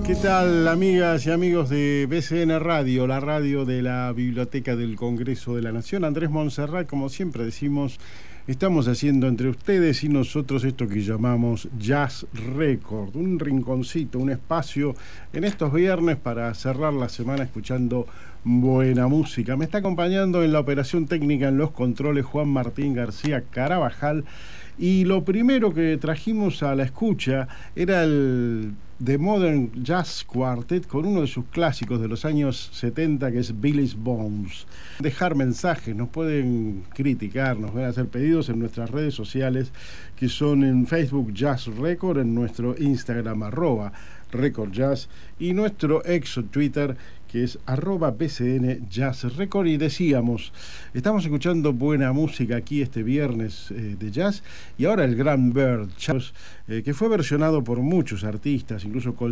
¿Qué tal, amigas y amigos de BCN Radio, la radio de la Biblioteca del Congreso de la Nación? Andrés Montserrat, como siempre decimos, estamos haciendo entre ustedes y nosotros esto que llamamos Jazz Record, un rinconcito, un espacio en estos viernes para cerrar la semana escuchando buena música. Me está acompañando en la operación técnica en los controles Juan Martín García Carabajal, y lo primero que trajimos a la escucha era el The Modern Jazz Quartet con uno de sus clásicos de los años 70, que es Billy's Bones. Dejar mensajes, nos pueden criticar, nos pueden hacer pedidos en nuestras redes sociales, que son en Facebook Jazz Record, en nuestro Instagram @Record Jazz, y nuestro ex Twitter, que es @BCN Jazz Record. Y decíamos, estamos escuchando buena música aquí este viernes de jazz, y ahora el Gran Bird, que fue versionado por muchos artistas, incluso